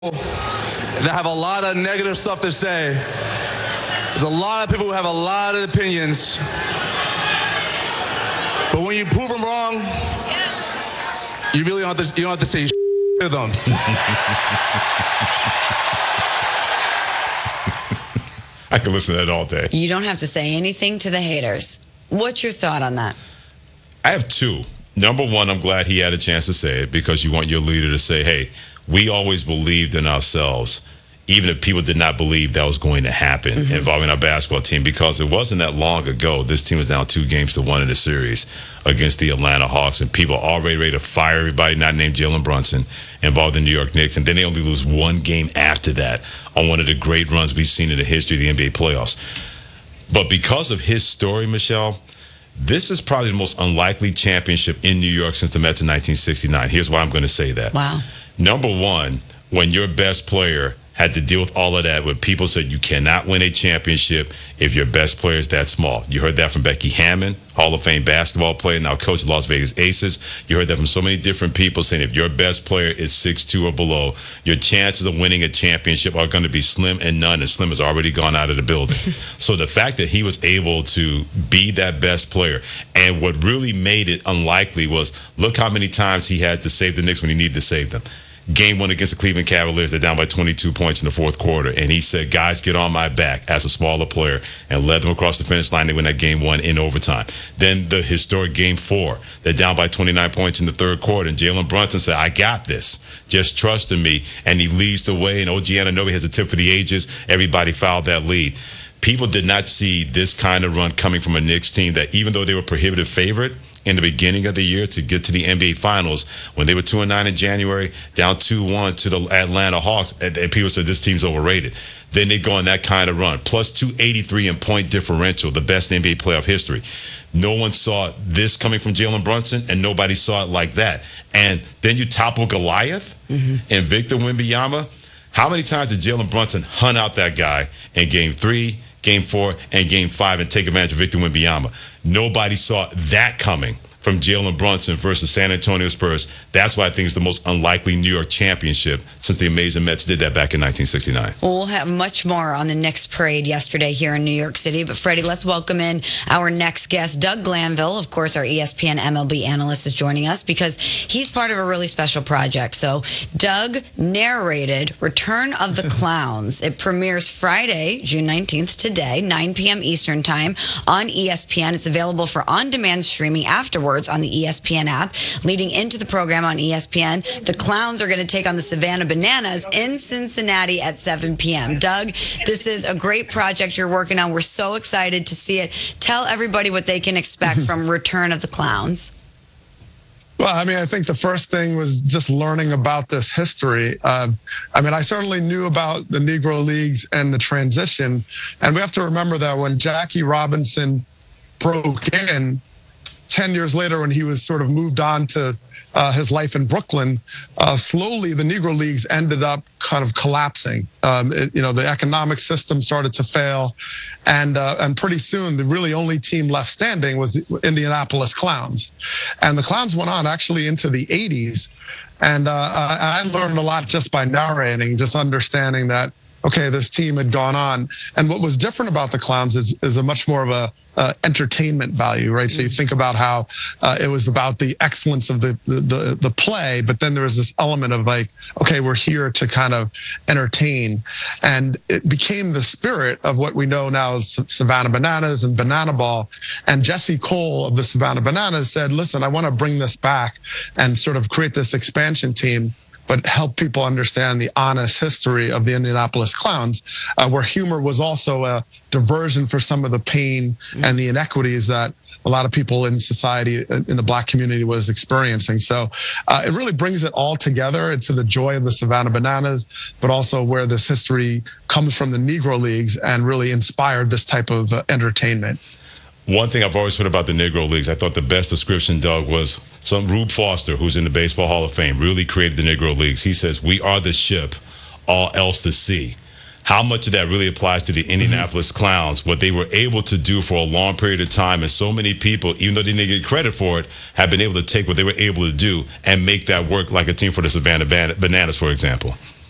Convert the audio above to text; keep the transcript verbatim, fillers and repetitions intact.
that have a lot of negative stuff to say. There's a lot of people who have a lot of opinions. But when you prove them wrong, yes. you really don't have to, you don't have to say to them. I can listen to that all day. You don't have to say anything to the haters. What's your thought on that? I have two. Number one, I'm glad he had a chance to say it, because you want your leader to say, hey, we always believed in ourselves, even if people did not believe that was going to happen mm-hmm. involving our basketball team, because it wasn't that long ago. This team was down two games to one in the series against the Atlanta Hawks, and people are already ready to fire everybody not named Jalen Brunson involved in the New York Knicks, and then they only lose one game after that on one of the great runs we've seen in the history of the N B A playoffs. But because of his story, Michelle, this is probably the most unlikely championship in New York since the Mets in nineteen sixty-nine. Here's why I'm going to say that. Wow. Number one, when your best player had to deal with all of that, where people said you cannot win a championship if your best player is that small. You heard that from Becky Hammon, Hall of Fame basketball player, now coach of Las Vegas Aces. You heard that from so many different people saying if your best player is six two or below, your chances of winning a championship are going to be slim and none, and Slim has already gone out of the building. So the fact that he was able to be that best player, and what really made it unlikely was, look how many times he had to save the Knicks when he needed to save them. Game one against the Cleveland Cavaliers, they're down by twenty-two points in the fourth quarter, and he said, guys, get on my back as a smaller player, and led them across the finish line. They win that game one in overtime. Then the historic game four, they're down by twenty-nine points in the third quarter, and Jalen Brunson said, I got this. Just trust in me. And he leads the way, and O G Anunoby has a tip for the ages. Everybody fouled that lead. People did not see this kind of run coming from a Knicks team that, even though they were prohibitive favorite in the beginning of the year to get to the N B A Finals, when they were two and nine in January, down two one to the Atlanta Hawks, and, and people said this team's overrated. Then they go on that kind of run, plus two eighty-three in point differential, the best in N B A playoff history. No one saw this coming from Jalen Brunson, and nobody saw it like that. And then you topple Goliath mm-hmm. and Victor Wembanyama. How many times did Jalen Brunson hunt out that guy in game three, game four, and game five and take advantage of Victor Wembanyama? Nobody saw that coming from Jalen Brunson versus San Antonio Spurs. That's why I think it's the most unlikely New York championship since the amazing Mets did that back in nineteen sixty-nine. Well, we'll have much more on the Knicks parade yesterday here in New York City. But, Freddie, let's welcome in our next guest. Doug Glanville, of course, our E S P N M L B analyst, is joining us because he's part of a really special project. So, Doug narrated Return of the Clowns. It premieres Friday, June nineteenth, today, nine p.m. Eastern Time on E S P N. It's available for on-demand streaming afterwards on the E S P N app. Leading into the program on E S P N, the Clowns are going to take on the Savannah Bananas in Cincinnati at seven p.m. Doug, this is a great project you're working on. We're so excited to see it. Tell everybody what they can expect from Return of the Clowns. Well, I mean, I think the first thing was just learning about this history. Uh, I mean, I certainly knew about the Negro Leagues and the transition. And we have to remember that when Jackie Robinson broke in, ten years later, when he was sort of moved on to uh, his life in Brooklyn, uh, slowly the Negro Leagues ended up kind of collapsing. Um, it, you know, the economic system started to fail. And uh, and pretty soon, the really only team left standing was the Indianapolis Clowns. And the Clowns went on actually into the eighties. And uh, I learned a lot just by narrating, just understanding that, okay, this team had gone on. And what was different about the Clowns is, is a much more of a uh, entertainment value, right? So you think about how uh, it was about the excellence of the, the, the, the play, but then there was this element of like, okay, we're here to kind of entertain. And it became the spirit of what we know now as Savannah Bananas and Banana Ball. And Jesse Cole of the Savannah Bananas said, listen, I want to bring this back and sort of create this expansion team, but help people understand the honest history of the Indianapolis Clowns, uh, where humor was also a diversion for some of the pain and the inequities that a lot of people in society, in the Black community, was experiencing. So uh, it really brings it all together into the joy of the Savannah Bananas, but also where this history comes from the Negro Leagues and really inspired this type of uh, entertainment. One thing I've always heard about the Negro Leagues, I thought the best description, Doug, was some Rube Foster, who's in the Baseball Hall of Fame, really created the Negro Leagues. He says, we are the ship, all else the sea. How much of that really applies to the Indianapolis Clowns, what they were able to do for a long period of time, and so many people, even though they didn't get credit for it, have been able to take what they were able to do and make that work, like a team for the Savannah Bananas, for example.